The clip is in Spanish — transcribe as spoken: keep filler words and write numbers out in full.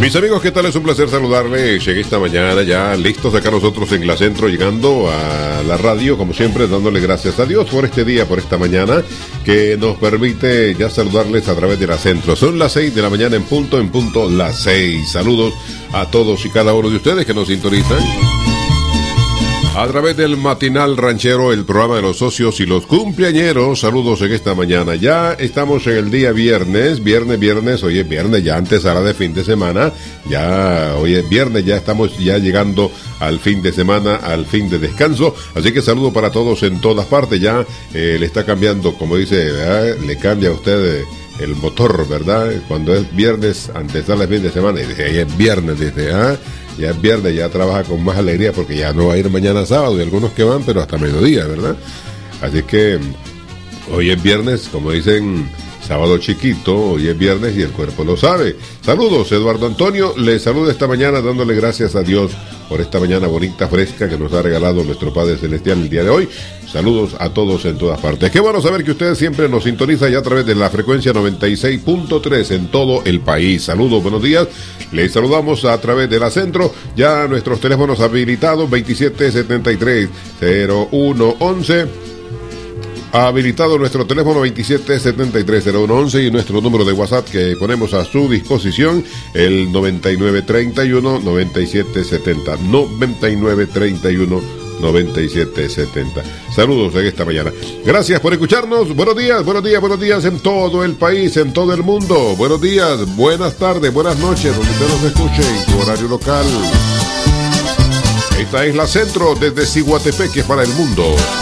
Mis amigos, ¿qué tal? Es un placer saludarles. Llegué esta mañana ya listos acá nosotros en la Centro, llegando a la radio, como siempre, dándole gracias a Dios por este día, por esta mañana, que nos permite ya saludarles a través de la Centro. Son las seis de la mañana en punto, en punto las seis. Saludos a todos y cada uno de ustedes que nos sintonizan a través del Matinal Ranchero, el programa de los socios y los cumpleañeros. Saludos en esta mañana. Ya estamos en el día viernes, viernes, viernes, hoy es viernes, ya antes era de fin de semana, ya hoy es viernes, ya estamos ya llegando al fin de semana, al fin de descanso, así que saludo para todos en todas partes. Ya eh, le está cambiando, como dice, ¿verdad? Le cambia a usted eh, el motor, ¿verdad? Cuando es viernes, antes sale el fin de semana, y dice, ahí es viernes, dice, ¿ah? Ya es viernes, ya trabaja con más alegría porque ya no va a ir mañana sábado, y algunos que van, pero hasta mediodía, ¿verdad? Así que hoy es viernes, como dicen, sábado chiquito, hoy es viernes y el cuerpo lo sabe. Saludos, Eduardo Antonio, le saluda esta mañana dándole gracias a Dios por esta mañana bonita, fresca que nos ha regalado nuestro Padre Celestial el día de hoy. Saludos a todos en todas partes. Qué bueno saber que ustedes siempre nos sintonizan ya a través de la frecuencia noventa y seis punto tres en todo el país. Saludos, buenos días. Les saludamos a través de la Centro. Ya nuestros teléfonos habilitados veintisiete setenta y tres cero uno once. Habilitado nuestro teléfono veintisiete setenta y tres cero uno once y nuestro número de WhatsApp que ponemos a su disposición, el noventa y nueve treinta y uno noventa y siete setenta. noventa y nueve treinta y uno noventa y siete setenta. Saludos en esta mañana. Gracias por escucharnos. Buenos días, buenos días, buenos días en todo el país, en todo el mundo. Buenos días, buenas tardes, buenas noches, donde usted nos escuche en su horario local. Esta es la Centro desde Ciguatepeque para el mundo.